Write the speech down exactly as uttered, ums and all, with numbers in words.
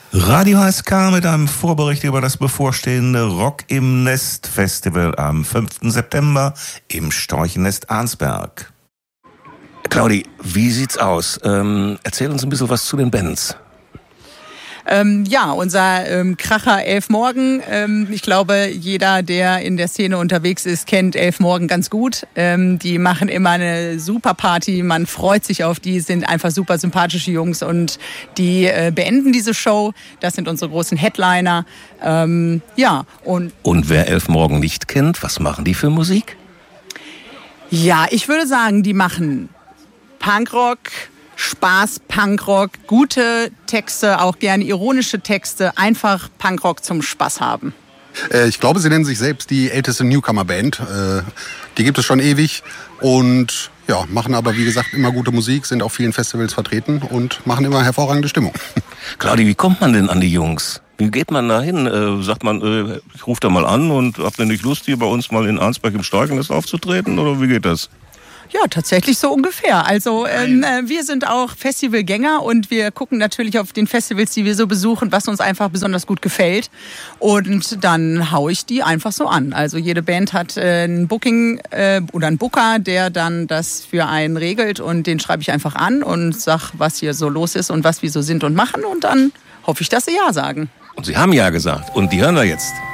Radio H S K mit einem Vorbericht über das bevorstehende Rock im Nest Festival am fünften September im Storchennest Arnsberg. Claudi, wie sieht's aus? Ähm, erzähl uns ein bisschen was zu den Bands. Ähm, ja, unser ähm, Kracher Elf Morgen. Ähm, ich glaube, jeder, der in der Szene unterwegs ist, kennt Elf Morgen ganz gut. Ähm, die machen immer eine super Party. Man freut sich auf die, sind einfach super sympathische Jungs und die äh, beenden diese Show. Das sind unsere großen Headliner. Ähm, ja, und, und wer Elf Morgen nicht kennt, was machen die für Musik? Ja, ich würde sagen, die machen Punkrock, Spaß, Punkrock, gute Texte, auch gerne ironische Texte, einfach Punkrock zum Spaß haben. Äh, ich glaube, sie nennen sich selbst die älteste Newcomer-Band. Äh, die gibt es schon ewig und ja, machen aber, wie gesagt, immer gute Musik, sind auf vielen Festivals vertreten und machen immer hervorragende Stimmung. Claudi, wie kommt man denn an die Jungs? Wie geht man da hin? Äh, sagt man, äh, ich rufe da mal an und habt ihr nicht Lust, hier bei uns mal in Arnsberg im Storchennest aufzutreten? Oder wie geht das? Ja, tatsächlich so ungefähr. Also ähm, wir sind auch Festivalgänger und wir gucken natürlich auf den Festivals, die wir so besuchen, was uns einfach besonders gut gefällt. Und dann hau ich die einfach so an. Also jede Band hat äh, ein Booking äh, oder einen Booker, der dann das für einen regelt und den schreibe ich einfach an und sag, was hier so los ist und was wir so sind und machen und dann hoffe ich, dass sie ja sagen. Und sie haben ja gesagt und die hören wir jetzt.